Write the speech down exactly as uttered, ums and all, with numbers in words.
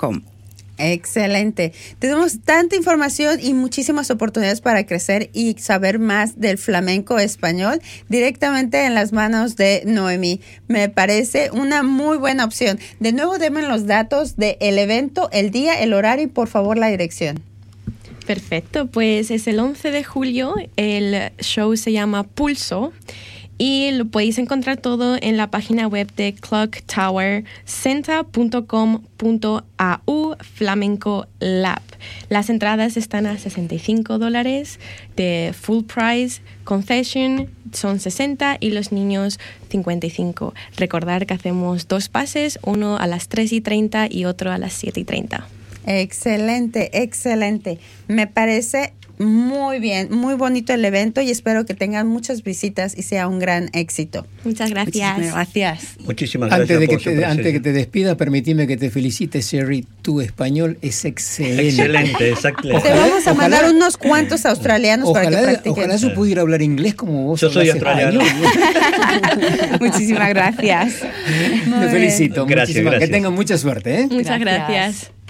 com. Excelente. Tenemos tanta información y muchísimas oportunidades para crecer y saber más del flamenco español directamente en las manos de Noemí. Me parece una muy buena opción. De nuevo, denme los datos del evento, el día, el horario y por favor la dirección. Perfecto, pues es el once de julio, el show se llama Pulso y lo podéis encontrar todo en la página web de clock tower centa punto com punto a u Flamenco Lab. Las entradas están a sesenta y cinco dólares de full price, concession son sesenta y los niños cincuenta y cinco. Recordar que hacemos dos pases, uno a las tres y treinta y otro a las siete y treinta. Excelente, excelente. Me parece muy bien, muy bonito el evento y espero que tengan muchas visitas y sea un gran éxito. Muchas gracias. Muchísimas gracias. Muchísimas gracias antes de por que su te, presencia. Antes de que te despida, permitime que te felicite, Sherry. Tu español es excelente. Excelente, excelente. Te vamos a Ojalá- mandar unos cuantos australianos para que Ojalá, practiquen. ojalá yo pudiera hablar inglés como vos. Yo soy hablas australiano. español. Muchísimas gracias. Muy Te bien. felicito. Gracias, muchísimas. gracias. Que tengan mucha suerte, ¿eh? Muchas Gracias. gracias.